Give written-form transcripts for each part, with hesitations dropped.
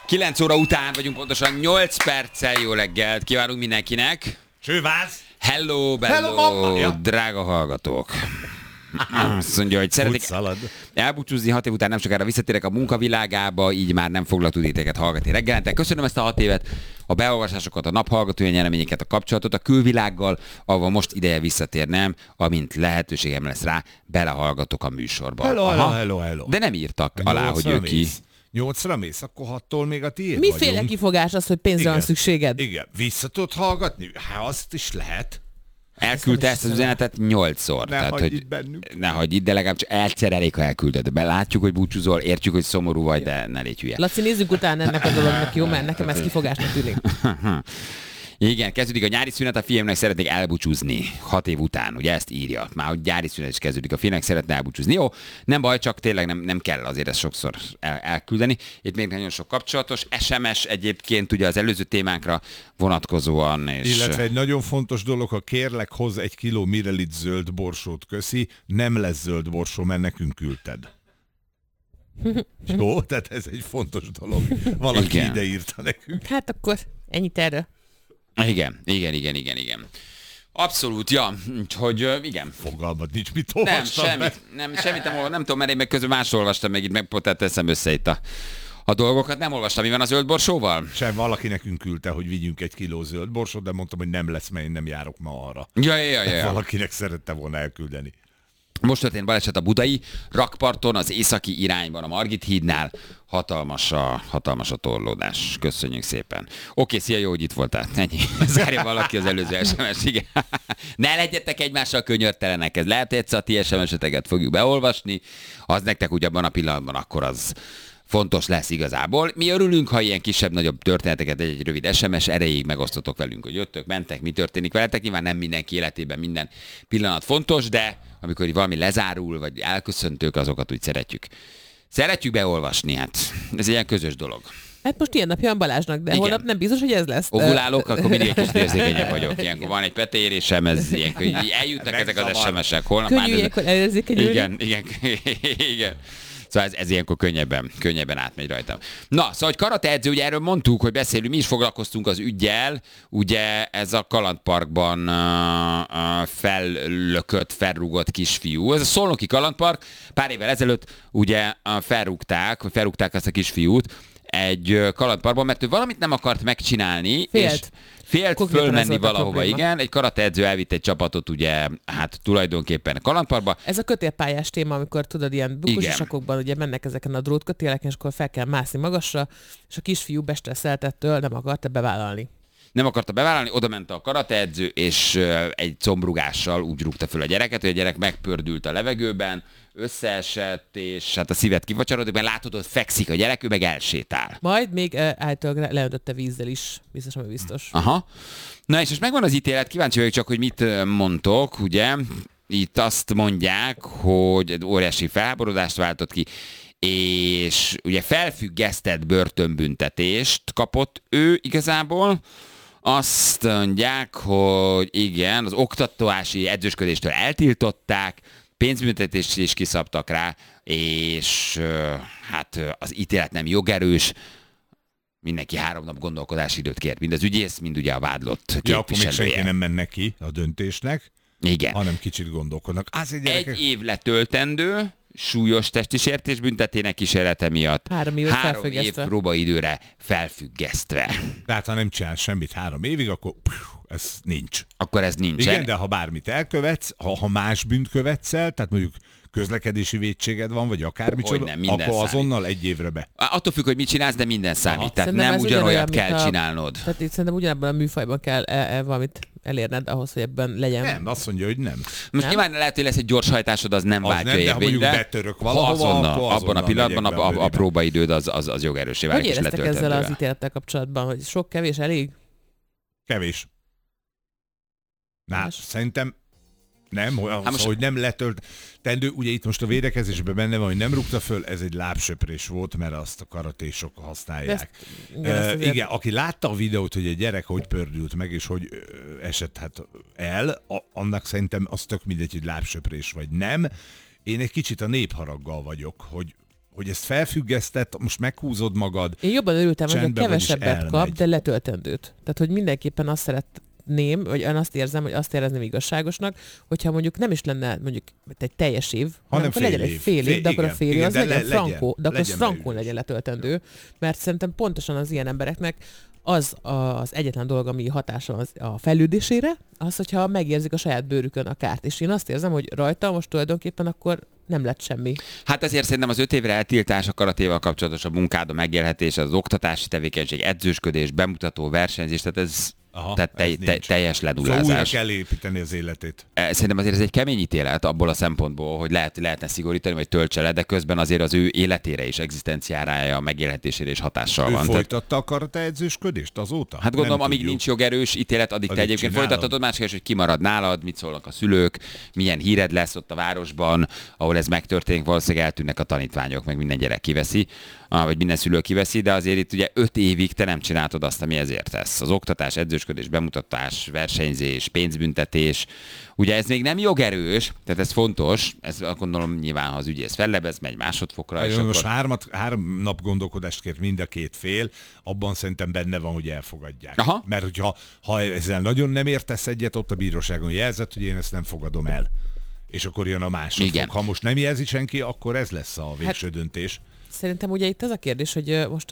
9 óra után vagyunk, pontosan 8 perccel. Jó reggelt kívánunk mindenkinek. Csővász! Hello, bello, mama! Ja. drága hallgatók. Azt mondja, hogy szeretnék elbúcsúzni 6 év után, nem sokára visszatérek a munkavilágába, így már nem foglak tudni titeket hallgatni reggelente. Köszönöm ezt a 6 évet, a beolvasásokat, a naphallgatói nyereményeket, a kapcsolatot a külvilággal, ahol most ideje visszatérnem, amint lehetőségem lesz rá, belehallgatok a műsorba. Hello. De nem írtak alá, hogy ő ki. 8-ra mész, akkor 6-tól még a tiéd Miféle vagyunk. kifogás az, hogy pénzre van szükséged? Igen, vissza tudod hallgatni? Hát azt is lehet. Elküldte ezt az üzenetet 8-szor. Ne hagyd itt bennünk. Ne hagyd itt, de legalább csak egyszer elég, ha elküldöd. Belátjuk, hogy búcsúzol, értjük, hogy szomorú vagy, de ne légy hülye. Laci, nézzük utána ennek a dolognak, jó? Mert nekem ez kifogásnak tűnik. Igen, kezdődik a nyári szünet, a fiamnak szeretnék elbúcsúzni 6 év után, ugye ezt írja. Már hogy nyári szünet is kezdődik, a fiamnak szeretne elbúcsúzni. Jó, nem baj, csak tényleg nem kell azért ezt sokszor elküldeni. Itt még nagyon sok kapcsolatos. SMS egyébként ugye az előző témánkra vonatkozóan. És... Illetve egy nagyon fontos dolog, ha kérlek, hoz 1 kiló Mirelit zöld borsót, köszi, nem lesz zöld borsó, mert nekünk küldted. Jó, tehát ez egy fontos dolog. Valaki Igen. ide írta nekünk. Hát akkor ennyit erről. Igen. Abszolút, ja, úgyhogy igen. Fogalmad nincs, mit Nem, olvastam semmit nem tudom, mert én meg közben máshol olvastam meg itt, meg pont teszem össze itt a dolgokat. Nem olvastam, mi van a zöld borsóval? Sem, valaki nekünk küldte, hogy vigyünk 1 kiló zöld borsót, de mondtam, hogy nem lesz, mert én nem járok ma arra. Ja. Valakinek szerette volna elküldeni. Most történt baleset a budai rakparton, az északi irányban, a Margit hídnál. Hatalmas a torlódás. Köszönjük szépen. Oké, szia, jó, hogy itt voltál. Ennyi. Zárja valaki az előző SMS, igen. Ne legyetek egymással könyörtelenek. Ez lehet, hogy egyszer a ti SMS-eteket fogjuk beolvasni. Az nektek úgy abban a pillanatban akkor az fontos lesz igazából. Mi örülünk, ha ilyen kisebb-nagyobb történeteket egy rövid SMS erejéig megosztotok velünk, hogy jöttök, mentek, mi történik veletek. Nyilván nem mindenki életében minden pillanat fontos, de amikor valami lezárul, vagy elköszöntők, azokat úgy szeretjük. Szeretjük beolvasni, hát ez egy ilyen közös dolog. Hát most ilyen napja van Balázsnak, de Igen. holnap nem biztos, hogy ez lesz. Ovulálok, akkor mindig egy kicsit érzékenyebb vagyok. Ilyenkor van egy petérésem, ez ilyenkor eljutnak ezek az SMS-ek. Holnap Könnyű már ilyenkor elérzékenyülni. Igen. Szóval ez ilyenkor könnyebben átmegy rajtam. Na, szóval, hogy karateedző, ugye erről mondtuk, hogy beszélünk, mi is foglalkoztunk az üggyel, ugye ez a kalandparkban fellökött, felrúgott kisfiú. Ez a Szolnoki kalandpark, pár évvel ezelőtt ugye felrúgták azt a kisfiút egy kalandparkban, mert ő valamit nem akart megcsinálni, és félt fölmenni valahova, igen. Egy karateedző elvitt egy csapatot, ugye, hát tulajdonképpen kalandparkba. Ez a kötélpályás téma, amikor tudod, ilyen bukusisakokban ugye mennek ezeken a drótkötéleken, és akkor fel kell mászni magasra, és a kisfiú bestresszeltettől nem akarta bevállalni. Nem akarta bevállalni, oda ment a karateedző, és egy combrugással úgy rúgta föl a gyereket, hogy a gyerek megpördült a levegőben, összeesett, és hát a szívet kivacsarodott, mert látod, hogy fekszik a gyerek, ő meg elsétál. Majd még általában leöntötte vízzel is, biztos, hogy biztos. Aha. Na és most megvan az ítélet, kíváncsi vagyok csak, hogy mit mondtok, ugye? Itt azt mondják, hogy óriási felháborodást váltott ki, és ugye felfüggesztett börtönbüntetést kapott ő igazából. Azt mondják, hogy igen, az oktatási edzősködéstől eltiltották, pénzbüntetést is kiszabtak rá, és hát az ítélet nem jogerős. Mindenki 3 nap gondolkodási időt kért, mind az ügyész, mind ugye a vádlott képviselője. Akkor még senki nem mennek ki a döntésnek, igen. hanem kicsit gondolkodnak. Egy év letöltendő, súlyos testi sértés büntetének kísérlete miatt 3 év próbaidőre felfüggesztve. Tehát ha nem csinál semmit 3 évig, akkor ez nincs. Akkor ez nincsen. Igen, de ha bármit elkövetsz, ha más bűnt követsz el, tehát mondjuk közlekedési vétséged van, vagy akármicsoda, akkor azonnal 1 évre be. Attól függ, hogy mit csinálsz, de minden számít. Tehát Szerintem nem ez ugyanolyat ugyanolyan, kell csinálnod. Tehát itt szerintem ugyanabban a műfajban kell valamit elérned ahhoz, hogy ebben legyen. Nem, azt mondja, hogy nem. Most nyilván lehet, hogy lesz egy gyorshajtásod, az nem váltja érvénybe. De ha mondjuk betörök valahova, abban a pillanatban a próbaidőd az jogerősé válik. Hogy éreztek ezzel az ítélettel kapcsolatban, hogy sok, kevés, elég? Kevés. Szerintem nem, hogy nem letöltendő. Ugye itt most a védekezésben benne van, hogy nem rúgta föl, ez egy lábsöprés volt, mert azt a karatésok használják. Igen, aki látta a videót, hogy a gyerek hogy pördült meg, és hogy esett el, annak szerintem az tök mindegy, hogy lábsöprés vagy nem. Én egy kicsit a népharaggal vagyok, hogy ezt felfüggesztett, most meghúzod magad. Én jobban örültem, hogy a kevesebbet kap, de letöltendőt. Tehát, hogy mindenképpen azt vagy én azt érzem, hogy azt érezném igazságosnak, hogyha mondjuk nem is lenne mondjuk egy teljes év, hanem akkor legyen egy fél év, de akkor a fél év az legyen frankó, de akkor az frankón legyen letöltendő, mert szerintem pontosan az ilyen embereknek az egyetlen dolog, ami hatása az a fejlődésére, az, hogyha megérzik a saját bőrükön a kárt. És én azt érzem, hogy rajta most tulajdonképpen akkor nem lett semmi. Hát azért szerintem az 5 évre eltiltás, a karatéval kapcsolatos a munkád, a megélhetés, az oktatási tevékenység, edzősködés, bemutató, versenyzés, tehát ez teljes ledullázás. Szóval újra kell építeni az életét. Szerintem azért ez egy kemény ítélet abból a szempontból, hogy lehetne szigorítani, vagy töltse le, de közben azért az ő életére és egzisztenciára, a megélhetésére is hatással van. Ő folytatta a karate edzősködést azóta? Hát gondolom, amíg nincs jogerős ítélet, addig te egyébként folytathatod. Más kérdés, hogy ki marad nálad, mit szólnak a szülők, milyen híred lesz ott a városban, ahol ez megtörténik, valószínűleg eltűnnek a tanítványok, meg minden gyerek kiveszi, vagy minden szülő kiveszi, de azért itt ugye 5 évig te nem csináltad azt, ami ezért tesz. Az oktatás, edzősködés, bemutatás, versenyzés, pénzbüntetés. Ugye ez még nem jogerős, tehát ez fontos, ez gondolom nyilván, ha az ügyész fellebez, megy másodfokra. És most akkor... 3 nap gondolkodást kért mind a két fél, abban szerintem benne van, hogy elfogadják. Aha. Mert hogyha ezzel nagyon nem értesz egyet, ott a bíróságon jelzett, hogy én ezt nem fogadom el. És akkor jön a másodfok. Ha most nem jelzi senki, akkor ez lesz a végső döntés. Szerintem ugye itt az a kérdés, hogy most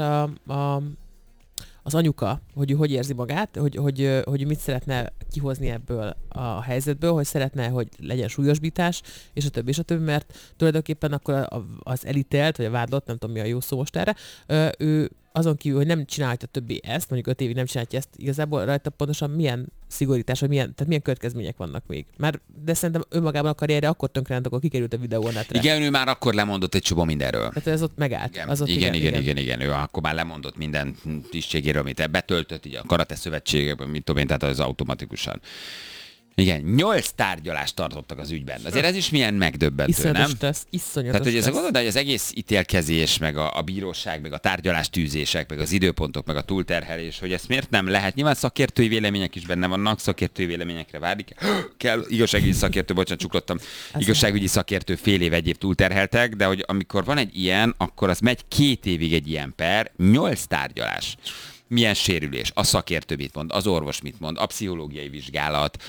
az anyuka, hogy érzi magát, hogy mit szeretne kihozni ebből a helyzetből, hogy szeretne, hogy legyen súlyosbítás, és a többi, mert tulajdonképpen akkor az elítélt, vagy a vádlott, nem tudom mi a jó szó most erre, ő azon kívül, hogy nem csinálja többi ezt, mondjuk 5 évig nem csinálja ezt, igazából rajta pontosan milyen szigorítás, vagy milyen következmények vannak még. De szerintem önmagában a karrierje akkor tönkrement, akkor kikerült a videónetre. Igen, ő már akkor lemondott egy csomó mindenről. Tehát ez ott megállt. Igen. Ő akkor már lemondott minden tisztségéről, amit betöltött, így a karate szövetségekben, mit tudom én, tehát az automatikusan. Igen, 8 tárgyalást tartottak az ügyben. Azért ez is milyen megdöbbentő, nem? Iszonyatos. Tehát, hogy ez gondolod, hogy az egész ítélkezés, meg a bíróság, meg a tárgyalástűzések, meg az időpontok, meg a túlterhelés, hogy ezt miért nem lehet? Nyilván szakértői vélemények is benne vannak, szakértői véleményekre várni kell. Igazságügyi szakértő, bocsánat, csuklottam, igazságügyi szakértő fél év, egy év túlterheltek, de hogy amikor van egy ilyen, akkor az megy 2 évig egy ilyen per, 8 tárgyalás. Milyen sérülés, a szakértő mit mond, az orvos mit mond, a pszichológiai vizsgálat,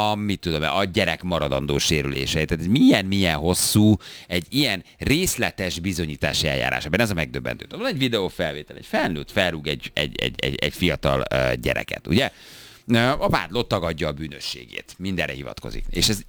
a gyerek maradandó sérülései. Tehát milyen hosszú egy ilyen részletes bizonyítási eljárás. Ebben ez a megdöbbentő. Van egy videófelvétel, egy felnőtt felrúg egy fiatal gyereket, ugye? A vádlott tagadja a bűnösségét. Mindenre hivatkozik. És ez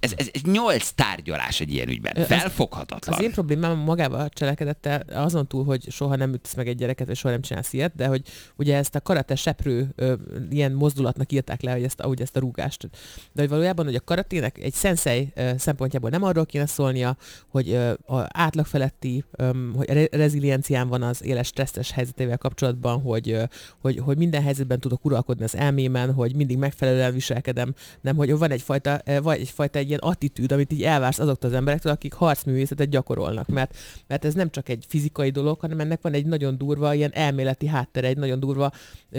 8 tárgyalás egy ilyen ügyben. Felfoghatatlan. Az én problémám magával a cselekedettel azon túl, hogy soha nem ütsz meg egy gyereket, vagy soha nem csinálsz ilyet, de hogy ugye ezt a karate seprő ilyen mozdulatnak írták le, hogy ezt a rúgást. De hogy valójában, hogy a karatének egy szenszei szempontjából nem arról kéne szólnia, hogy átlag feletti hogy reziliencián van az éles stresszes helyzetével kapcsolatban, hogy minden helyzetben tudok uralkodni az elmémen, hogy mindig megfelelően viselkedem, nem, hogy van egyfajta egy ilyen attitűd, amit így elvársz azoktól az emberektől, akik harcművészetet gyakorolnak, mert ez nem csak egy fizikai dolog, hanem ennek van egy nagyon durva ilyen elméleti háttere, egy nagyon durva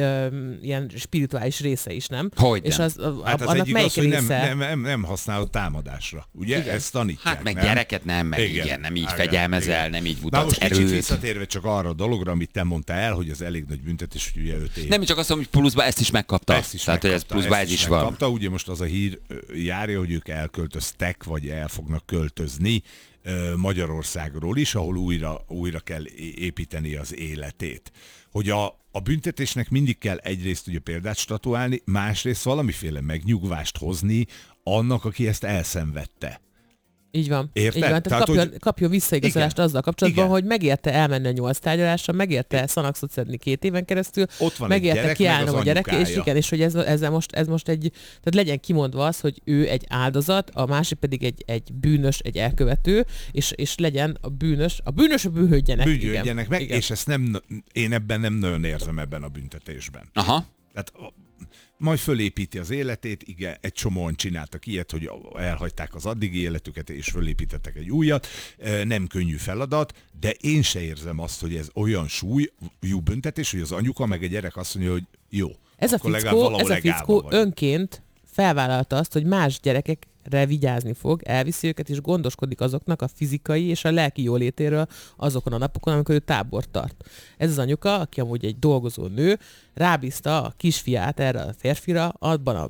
ilyen spirituális része is, nem? Hogyne. És az annak egyik melyik az, hogy része... nem használod támadásra. Ugye? Igen. Ezt tanítják. Hát meg gyereket nem, meg igen, nem így fegyelmezel, nem így mutatsz most erőt. Kicsit visszatérve csak arra a dologra, amit te mondtál el, hogy az elég nagy büntetés, hogy ugye 5 év. Nem csak azt mondom, hogy pluszba ezt is megkapta. Tehát, hogy ez pluszba ez is van. Kapta, ugye most az a hír járja, hogy ők elköltöztek, vagy el fognak költözni Magyarországról is, ahol újra kell építeni az életét. Hogy a büntetésnek mindig kell egyrészt ugye példát statuálni, másrészt valamiféle megnyugvást hozni annak, aki ezt elszenvedte. Így van. Érted? Így van. Tehát kapjon visszaigazolást azzal kapcsolatban, hogy megérte elmenni a 8 tárgyalásra, megérte szanaxot szedni 2 éven keresztül, ott van megérte kiállnom a gyerek, és igen, és hogy ez most egy, tehát legyen kimondva az, hogy ő egy áldozat, a másik pedig egy bűnös, egy elkövető, és legyen a bűnös bűnhődjenek. Bűnhődjenek meg, igen. És ezt én ebben nem nagyon érzem ebben a büntetésben. Aha. Tehát majd fölépíti az életét, igen, egy csomóan csináltak ilyet, hogy elhagyták az addigi életüket, és fölépítettek egy újat. Nem könnyű feladat, de én se érzem azt, hogy ez olyan súlyú büntetés, hogy az anyuka meg a gyerek azt mondja, hogy jó. Ez a fickó önként felvállalta azt, hogy más gyerekek vigyázni fog, elviszi őket, és gondoskodik azoknak a fizikai és a lelki jólétéről azokon a napokon, amikor ő tábort tart. Ez az anyuka, aki amúgy egy dolgozó nő, rábízta a kisfiát erre a férfira abban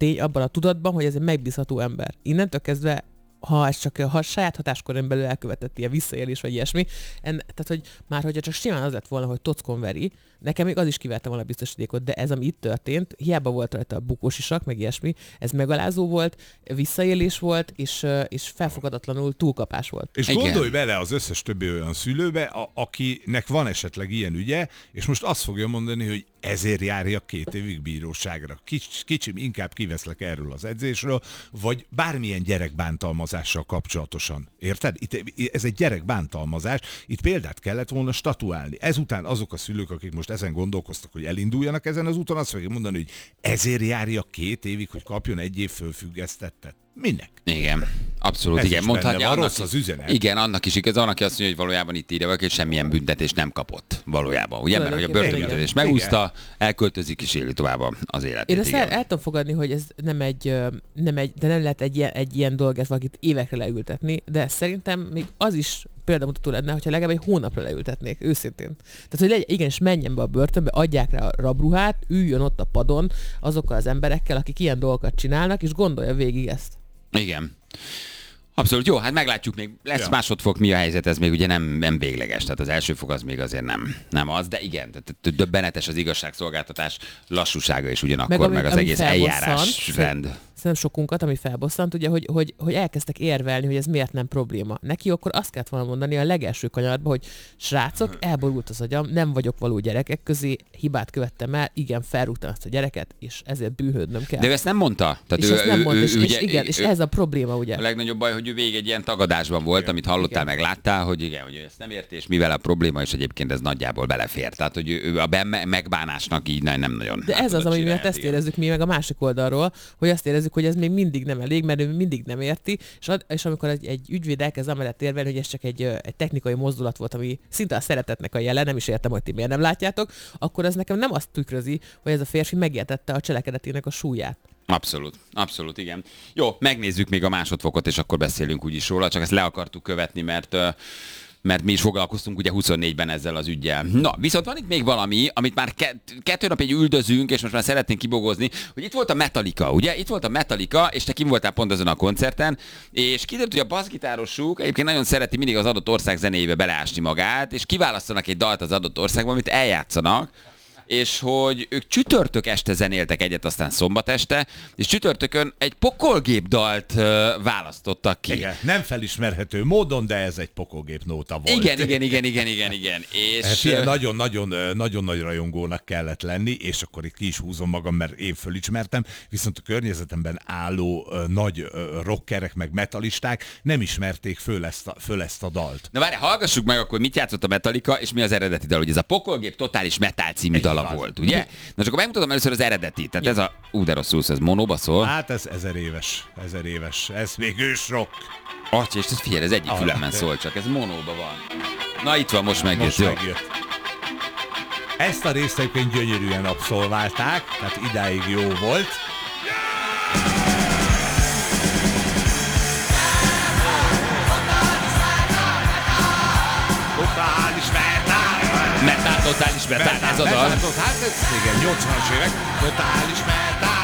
a tudatban, hogy ez egy megbízható ember. Innentől kezdve, ha saját hatáskörön belül elkövetett ilyen visszaélés, vagy ilyesmi, tehát, hogy már hogyha csak simán az lett volna, hogy tockon veri, nekem még az is kiverte volna a biztosítékot, de ez, ami itt történt, hiába volt rajta a bukósisak, meg ilyesmi, ez megalázó volt, visszaélés volt, és felfogadatlanul túlkapás volt. És gondolj bele az összes többi olyan szülőbe, akinek van esetleg ilyen ügye, és most azt fogja mondani, hogy ezért járja 2 évig bíróságra. Kicsim, inkább kiveszlek erről az edzésről, vagy bármilyen gyerekbántalmazással kapcsolatosan. Érted? Ez egy gyerekbántalmazás. Itt példát kellett volna statuálni. Ezután azok a szülők, akik most ezen gondolkoztak, hogy elinduljanak ezen az úton, azt fogják mondani, hogy ezért járja 2 évig, hogy kapjon 1 év fölfüggesztettet. Minek? Igen, abszolút, ez igen. Mondhatja, rossz az üzenet. Igen, annak is igaz, van, aki azt mondja, hogy valójában itt írja valaki, hogy semmilyen büntetést nem kapott valójában. Ugye, mert hogy a börtönbüntetést megúszta, elköltözik és éli tovább az életét. Én ezt el tudom fogadni, hogy ez de nem lehet egy ilyen dolgot valakit évekre leültetni, de szerintem még az is példamutató lenne, hogyha legalább egy hónapra leültetnék, őszintén. Tehát, hogy igenis menjen be a börtönbe, adják rá a rabruhát, üljön ott a padon azokkal az emberekkel, akik ilyen dolgokat csinálnak, és gondolja végig ezt. Igen. Abszolút jó, hát meglátjuk még, lesz másodfok, mi a helyzet, ez még ugye nem végleges, tehát az első fok az még azért nem az, de igen, tehát döbbenetes az igazságszolgáltatás lassúsága és ugyanakkor meg az egész eljárásrend. Szerintem sokunkat, ami felbosszant, ugye, hogy elkezdtek érvelni, hogy ez miért nem probléma. Neki akkor azt kellett volna mondani a legelső kanyarban, hogy srácok, elborult az agyam, nem vagyok való gyerekek közé, hibát követtem el, igen, felrúgtam ezt a gyereket, és ezért bűnhődnöm kell. De ő ezt nem mondta. Tehát és ezt nem mondta, és ez a probléma, ugye. A legnagyobb baj, hogy ő végig egy ilyen tagadásban volt, amit hallottál, meg láttál, hogy igen, hogy ő ezt nem érti, és mivel a probléma, és egyébként ez nagyjából belefér. Tehát, hogy ő a megbánásnak így nem nagyon. De ez az, ami miatt ezt érezzük mi meg a másik oldalról, hogy azt érezzük, hogy ez még mindig nem elég, mert ő mindig nem érti, és amikor egy ügyvéd elkezd amellett érvelni, hogy ez csak egy technikai mozdulat volt, ami szinte a szeretetnek a jele, nem is értem, hogy ti miért nem látjátok, akkor ez nekem nem azt tükrözi, hogy ez a férfi megértette a cselekedetének a súlyát. Abszolút, igen. Jó, megnézzük még a másodfokot, és akkor beszélünk úgyis róla, csak ezt le akartuk követni, mert mi is foglalkoztunk ugye 24-ben ezzel az üggyel. Na, viszont van itt még valami, amit már 2 napig üldözünk, és most már szeretnénk kibogozni, hogy itt volt a Metallica, ugye? Itt volt a Metallica, és te kim voltál pont azon a koncerten, és kiderült, hogy a basszgitárosuk egyébként nagyon szereti mindig az adott ország zenéjébe beleásni magát, és kiválasztanak egy dalt az adott országban, amit eljátszanak, és hogy ők csütörtök este zenéltek egyet, aztán szombat este, és csütörtökön egy pokolgép dalt választottak ki. Igen, nem felismerhető módon, de ez egy pokolgép nóta volt. Igen. És nagyon nagy rajongónak kellett lenni, és akkor itt ki is húzom magam, mert én fölismertem, viszont a környezetemben álló nagy rockerek meg metalisták nem ismerték föl ezt a dalt. Na várj, hallgassuk meg akkor, mit játszott a Metallica, és mi az eredeti dal, hogy ez a pokolgép totális metal című dal volt, ugye? Na csak akkor megmutatom először az eredetit. Tehát ez a... de rosszul, ez monóba szól. Hát ez 1000 éves. Ez még ősrock. És ez figyelj, ez egyik fülemben szól, csak ez monóba van. Na itt van, most megjött. Ezt a részt egyébként gyönyörűen abszolválták, tehát idáig jó volt. Totális metal, ez a dal. Hát ez igen, 80-as évek, totális metal.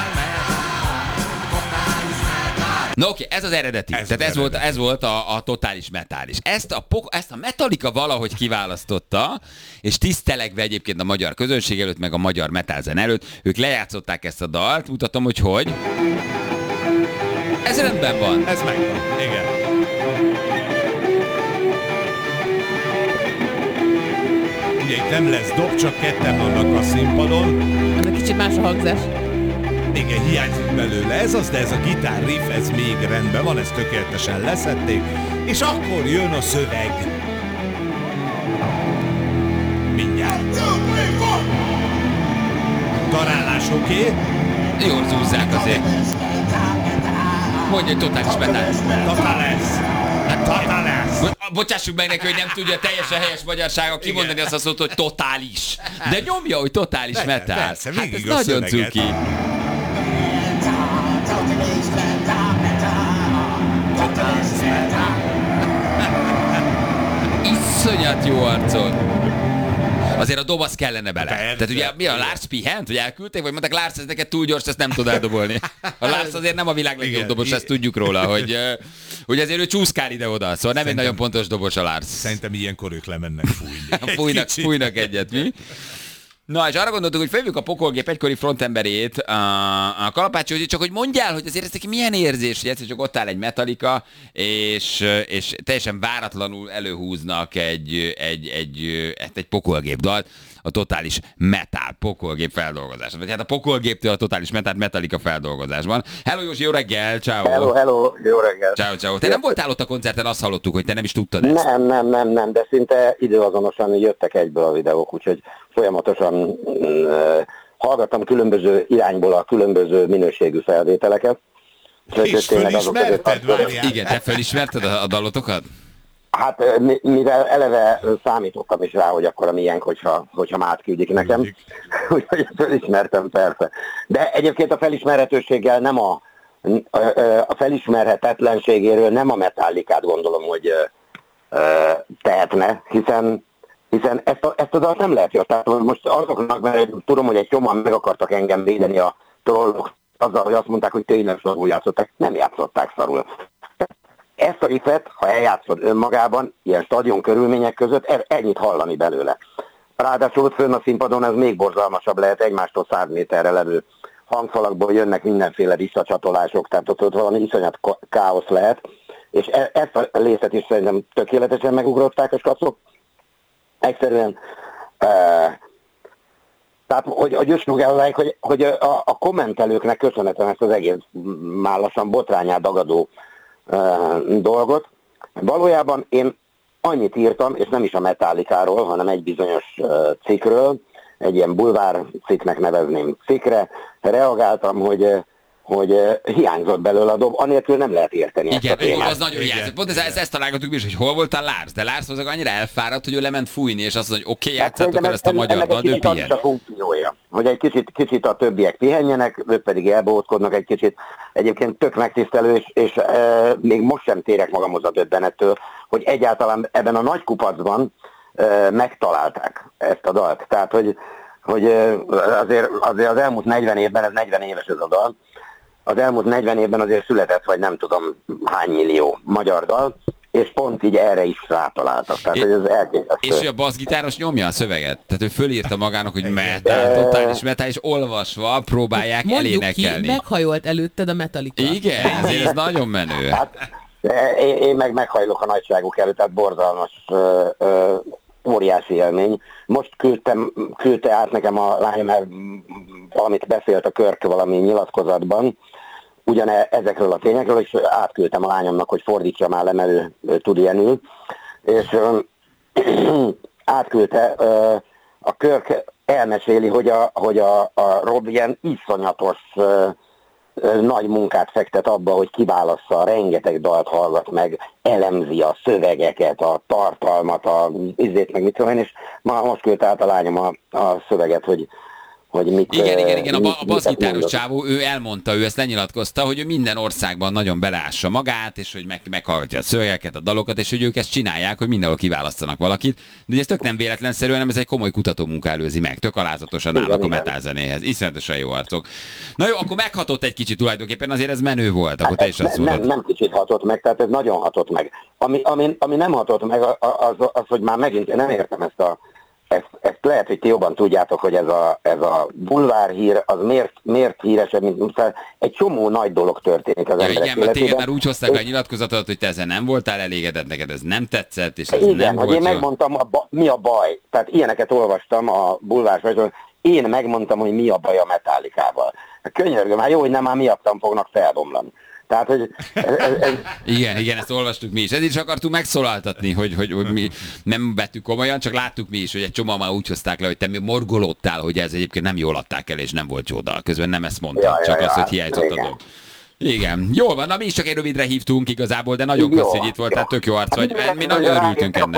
Na oké, ez az eredeti. Tehát ez volt a totális metális. Ezt a Metallica valahogy kiválasztotta, és tisztelegve egyébként a magyar közönség előtt, meg a magyar metalzen előtt, ők lejátszották ezt a dalt, mutatom, hogy. Ez rendben van. Ez megvan, igen. Ugye itt nem lesz dob, csak ketten vannak a színpadon. Ez egy kicsit más a hangzás. Igen, hiányzik belőle ez az, de ez a gitár riff, ez még rendben van, ezt tökéletesen leszették. És akkor jön a szöveg. Mindjárt. Darálás oké? Jól zúzzák azért. Mondja, hogy totális metal. Totális. Bocsássuk meg neki, hogy nem tudja teljesen helyes magyarsága kimondani azt a szót, hogy totális. De nyomja, hogy totális metal. Persze, hát ez nagyon cuki. Iszonyat jó arcod. Azért a dob az kellene bele. Persze. Tehát ugye mi a Lars pihent, hogy elküldték, vagy mondták, Lars, ez neked túl gyors, ezt nem tud eldobolni. A Lars azért nem a világ legjobb dobos, ezt tudjuk róla, hogy ezért ő csúszkál ide-oda, szóval nem egy nagyon pontos dobos a Lars. Szerintem ilyenkor ők lemennek fújni. Fújnak egyet, mi? Na, és arra gondoltuk, hogy felvjük a Pokolgép egykori frontemberét, a Kalapácsi, csak hogy mondjál, hogy azért ez neki milyen érzés, hogy egyszer csak ott áll egy Metallica, és teljesen váratlanul előhúznak egy Pokolgép dalt, a totális metal Pokolgép feldolgozásban. Vagy hát a Pokolgéptől a totális Metallica feldolgozásban. Hello Józsi, jó reggel, ciao. Hello, jó reggel. Ciao. Te nem voltál ott a koncerten, azt hallottuk, hogy te nem is tudtad ezt. Nem, de szinte időazonosan jöttek egyből a videók, úgyhogy folyamatosan hallgattam különböző irányból a különböző minőségű felvételeket. És fölismerted, várjál. Igen, te felismerted a dalotokat? Hát mivel eleve számítottam is rá, hogy akkor a miénk, hogyha már átküldik nekem, úgyhogy felismertem persze. De egyébként a felismerhetőséggel nem a felismerhetetlenségéről nem a Metallicát gondolom, hogy tehetne, hiszen ezt a dalt nem lehet jó. Tehát most azoknak, mert tudom, hogy egy csomóan meg akartak engem védeni a trollok azzal, hogy azt mondták, hogy tényleg szarul játszották. Nem játszották szarul. Ezt a riffet, ha eljátszod önmagában, ilyen stadion körülmények között, ennyit hallani belőle. Ráadásul fönn a színpadon ez még borzalmasabb lehet, egymástól 100 méterre levő hangfalakból jönnek mindenféle visszacsatolások, tehát ott valami iszonyat káosz lehet, és ezt a részet is szerintem tökéletesen megugrották a skacok. Egyszerűen tehát, hogy ösnugálják, hogy a kommentelőknek köszönhetem ezt az egész már lassan botrányát dagadó dolgot. Valójában én annyit írtam, és nem is a Metallicáról, hanem egy bizonyos cikkről, egy ilyen bulvár cikknek nevezném cikkre, reagáltam, hogy hiányzott belőle a dob, anélkül nem lehet érteni. Igen, az nagyon hiányzott. Pont ezt találgattuk mi is, hogy hol voltál Lars, de Lars az annyira elfáradt, hogy ő lement fújni, és azt mondja, hogy oké, játszátok el ezt a magyar dalt, ő pihen. A funkciója, hogy egy kicsit a többiek pihenjenek, ők pedig elbóckodnak egy kicsit. Egyébként tök megtisztelő, és még most sem térek magamhoz a döbbenettől, hogy egyáltalán ebben a nagy kupacban megtalálták ezt a dalt. Tehát, hogy azért az elmúlt 40 évben, ez 40 éves ez a dal, az elmúlt 40 évben azért született, vagy nem tudom hány millió magyar dal, és pont így erre is rátaláltak. Tehát, hogy ez elképesztő. És hogy a basszgitáros nyomja a szöveget? Tehát ő fölírta magának, hogy metal, totális metal, és olvasva próbálják elénekelni. Mondjuk ki, meghajolt előtted a Metallica. Igen, ezért ez nagyon menő. Hát, én meg meghajlok a nagyságuk előtt, tehát borzalmas, óriási élmény. Most küldte át nekem a lányom, mert valamit beszélt a Körk valami nyilatkozatban, ezekről a tényekről, és átküldtem a lányomnak, hogy fordítsa már le, mert ő tud ilyenül. És átküldte, a Körk elmeséli, hogy a Rob ilyen iszonyatos nagy munkát fektet abba, hogy kiválassza, rengeteg dalt hallgat meg, elemzi a szövegeket, a tartalmat, meg mit tudom én, és most küldte át a lányom a szöveget, hogy mit... Igen, a basszgitáros csávó, ő elmondta, ő ezt lenyilatkozta, hogy ő minden országban nagyon beleássa magát, és hogy meghallgatja a szövegeket, a dalokat, és hogy ők ezt csinálják, hogy mindenhol kiválasztanak valakit. De ez tök nem véletlenszerű, hanem ez egy komoly kutatómunka előzi meg, tök alázatosan állnak a metalzenéhez. Iszonyatosan jó arcok. Na jó, akkor meghatott egy kicsit tulajdonképpen, azért ez menő volt, akkor te is azt mondod. Nem kicsit hatott meg, tehát ez nagyon hatott meg. Ami nem hatott meg, az, hogy már megint nem értem ezt lehet, hogy ti jobban tudjátok, hogy ez a bulvár hír, az miért híresebb, mint egy csomó nagy dolog történik az emberek életében. Igen, mert téged már úgy hozták a nyilatkozatot, hogy te ezzel nem voltál elégedett, neked ez nem tetszett, és ez igen, nem volt én megmondtam, mi a baj. Tehát ilyeneket olvastam a bulvár, én megmondtam, hogy mi a baj a Metallicával. Könyörgöm, hát jó, hogy nem már miattam fognak felbomlani. Tehát, hogy Igen, ezt olvastuk mi is. Ezért is akartuk megszólaltatni, hogy mi nem vettük komolyan, csak láttuk mi is, hogy egy csomó már úgy hozták le, hogy te morgolódtál, hogy ez egyébként nem jól adták el, és nem volt jó dal. Közben nem ezt mondtad, csak az, hogy hiányzott a dolog. Igen, jól van, na mi is csak egy rövidre hívtunk igazából, de nagyon köszönjük, hogy itt voltál, tök jó arc vagy. Mi nagyon örültünk ennek.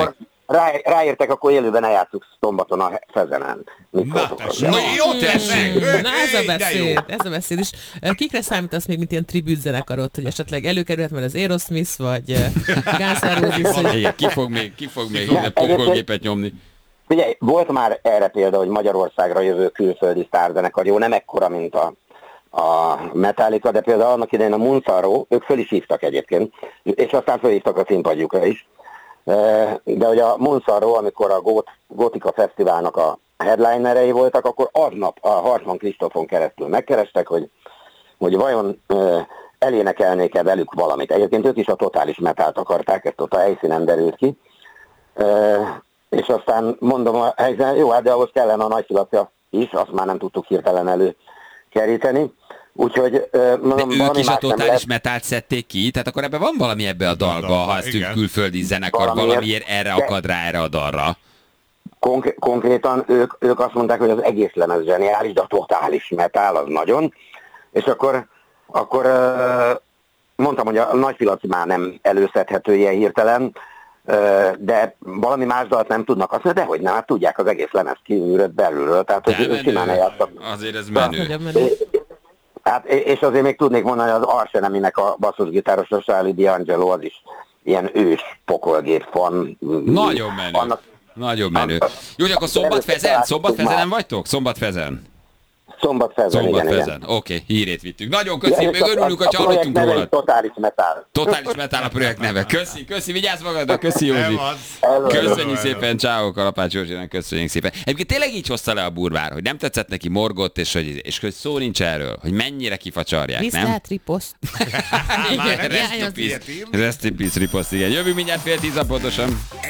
ráértek, akkor élőben eljátszuk szombaton a Fezenen. Na, jó tessék! Na ez a beszéd is. Kikre számítasz még, mint ilyen tribute zenekarot, hogy esetleg előkerülhet már az Aerosmith, vagy Guns N' Roses, hogy... Igen, ki fog még popcorngépet nyomni? Ugye, volt már erre példa, hogy Magyarországra jövő külföldi sztárzenekar, jó, nem ekkora, mint a Metallica, de például annak idején a Moonsorrow, ők föl is hívtak egyébként, és aztán fölhívtak a színpadjukra is. De hogy a Moonsorrow, amikor a Gotika Fesztiválnak a headlinerei voltak, akkor aznap a Hartmann Kristófon keresztül megkerestek, hogy vajon elénekelnék-e velük valamit. Egyébként ők is a totális metált akarták, ezt ott a helyszínen derült ki. És aztán mondom a helyszínen, jó, hát de ahhoz kellene a Nagyfilacia is, azt már nem tudtuk hirtelen előkeríteni. Úgyhogy mondom, ők is a totális metált szedték ki, tehát akkor ebben van valami ebbe a dalba, ha ezt külföldi zenekar valamiért erre akad rá erre a dalra. Konkrétan ők azt mondták, hogy az egész lemez zseniális, de a totális metál az nagyon. És akkor mondtam, hogy a Nagyfilaci már nem előszedhető ilyen hirtelen, de valami más dalt nem tudnak, azt mondja, dehogy nem, hát tudják az egész lemez kívülről, belülről, tehát hogy simán eljátszak. Azért ez menő. Hát, és azért még tudnék mondani, hogy az Arseneminek a basszusgitáros, a Charlie D'Angelo, az is ilyen ős pokolgép fan. Nagyon menő. Nagyon menő. Jó, hogy akkor Szombatfezenen vagytok? Szombatfezen, igen. Oké, hírét vittük. Nagyon köszönjük, még örülünk, hogy hallottunk róla. Totális metál. Totális metál a projekt neve. Köszi, vigyázz magadra, köszi Józsi. Köszönjük szépen, ciao Kalapács Józsinak, köszönjük szépen. Egyébként tényleg így hozta le a Burvár, hogy nem tetszett neki, morgott, és hogy szó nincs erről, hogy mennyire kifacsarják, nem? Viszlát riposzt. Rest in peace riposzt, igen. Jövünk mindjárt 9:30 pontosan.